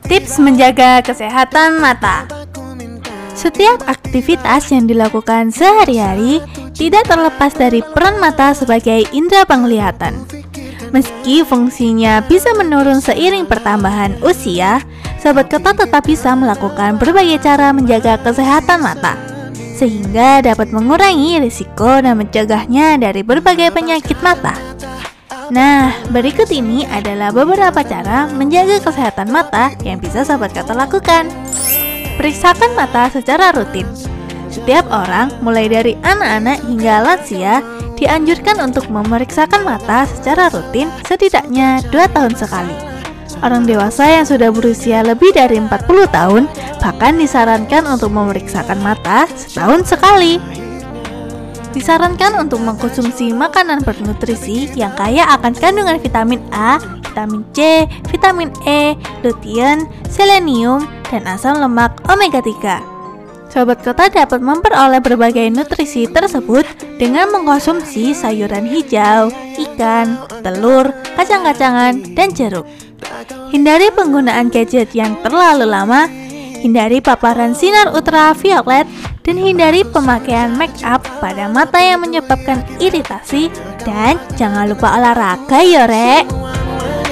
Tips menjaga kesehatan mata. Setiap aktivitas yang dilakukan sehari-hari tidak terlepas dari peran mata sebagai indera penglihatan. Meski fungsinya bisa menurun seiring pertambahan usia, sahabat kota tetap bisa melakukan berbagai cara menjaga kesehatan mata, sehingga dapat mengurangi risiko dan mencegahnya dari berbagai penyakit mata. Nah, berikut ini adalah beberapa cara menjaga kesehatan mata yang bisa sahabat kata lakukan. Periksakan mata secara rutin. Setiap orang, mulai dari anak-anak hingga lansia, dianjurkan untuk memeriksakan mata secara rutin setidaknya 2 tahun sekali. Orang dewasa yang sudah berusia lebih dari 40 tahun bahkan disarankan untuk memeriksakan mata setahun sekali. Disarankan untuk mengkonsumsi makanan bernutrisi yang kaya akan kandungan vitamin A, vitamin C, vitamin E, lutein, selenium, dan asam lemak omega 3. Sahabat kota dapat memperoleh berbagai nutrisi tersebut dengan mengkonsumsi sayuran hijau, ikan, telur, kacang-kacangan, dan jeruk. Hindari penggunaan gadget yang terlalu lama, hindari paparan sinar ultraviolet, dan hindari pemakaian make up pada mata yang menyebabkan iritasi, dan jangan lupa olahraga ya rek.